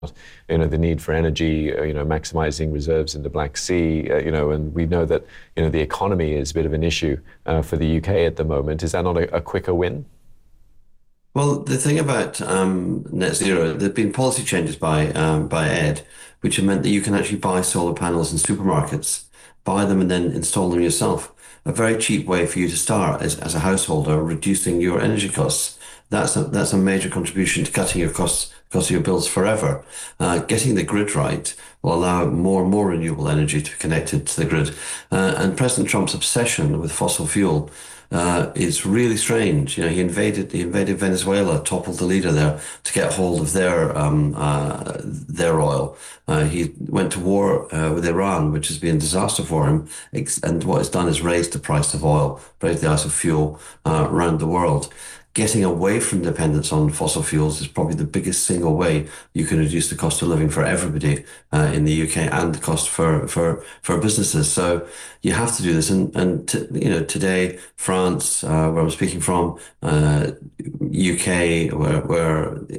the need for energy, maximizing reserves in the Black Sea, and we know that, the economy is a bit of an issue for the UK at the moment. Is that not a quicker win? Well, the thing about net zero, there've been policy changes by Ed, which have meant that you can actually buy solar panels in supermarkets, buy them and then install them yourself. A very cheap way for you to start as a householder, reducing your energy costs. That's a major contribution to cutting your cost of your bills forever. Getting the grid right will allow more and more renewable energy to be connected to the grid. And President Trump's obsession with fossil fuel is really strange. He invaded Venezuela, toppled the leader there to get hold of their oil. He went to war with Iran, which has been a disaster for him. And what it's done is raised the price of oil, raised the price of fuel around the world. Getting away from dependence on fossil fuels is probably the biggest single way you can reduce the cost of living for everybody in the UK, and the cost for businesses. So you have to do this. Today, France, where I'm speaking from, UK, where